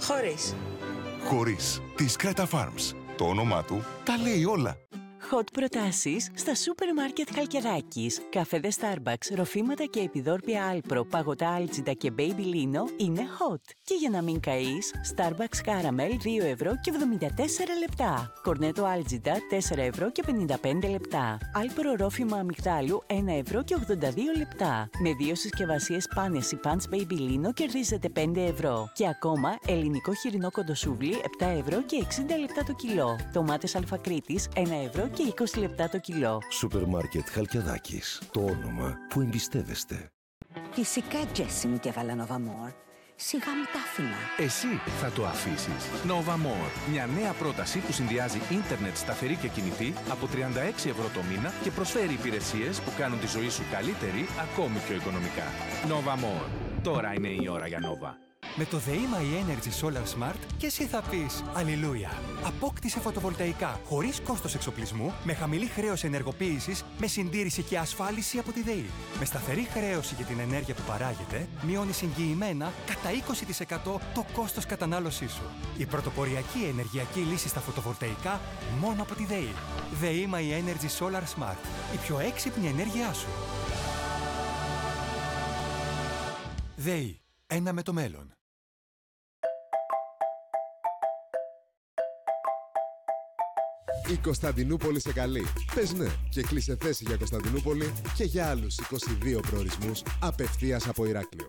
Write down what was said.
Χωρίς. Χωρίς. Της Creta Farms. Το όνομά του τα λέει όλα. Hot προτάσεις στα σούπερ μάρκετ Χαλκιδάκης. Καφέδες Starbucks, ροφήματα και επιδόρπια Alpro, παγωτά Algida και Baby Lino είναι hot. Και για να μην καείς, Starbucks Caramel 2 ευρώ και 74 λεπτά. Κορνέτο Algida 4 ευρώ και 55 λεπτά. Alpro ρόφημα αμυγδάλου 1 ευρώ και 82 λεπτά. Με 2 συσκευασίες Panacy Punch Baby Lino κερδίζετε 5 ευρώ. Και ακόμα ελληνικό χοιρινό κοντοσούβλι 7 ευρώ και 60 λεπτά το κιλό. Τομάτες Αλφακρίτης 1 ευρώ και 20 λεπτά το κιλό. Σούπερ μάρκετ Χαλκιδάκης. Το όνομα που εμπιστεύεστε. Φυσικά, Τζέσι μου, και έβαλα Nova More. Σιγά μου τα άφηνα. Εσύ θα το αφήσεις. Nova More. Μια νέα πρόταση που συνδυάζει ίντερνετ σταθερή και κινητή από 36 ευρώ το μήνα και προσφέρει υπηρεσίες που κάνουν τη ζωή σου καλύτερη ακόμη πιο οικονομικά. Nova More. Τώρα είναι η ώρα για Nova. Με το ΔΕΗ My Energy Solar Smart και εσύ θα πεις Αλληλούια. Απόκτησε φωτοβολταϊκά χωρίς κόστος εξοπλισμού, με χαμηλή χρέωση ενεργοποίησης, με συντήρηση και ασφάλιση από τη ΔΕΗ. Με σταθερή χρέωση για την ενέργεια που παράγεται, μειώνεις εγγυημένα κατά 20% το κόστος κατανάλωσής σου. Η πρωτοποριακή ενεργειακή λύση στα φωτοβολταϊκά μόνο από τη ΔΕΗ. ΔΕΗ My Energy Solar Smart. Η πιο έξυπνη ενέργειά σου. ΔΕΗ. Ένα με το μέλλον. Η Κωνσταντινούπολη σε καλεί. Πες ναι και κλείσε θέση για Κωνσταντινούπολη και για άλλους 22 προορισμούς απευθείας από Ηράκλειο.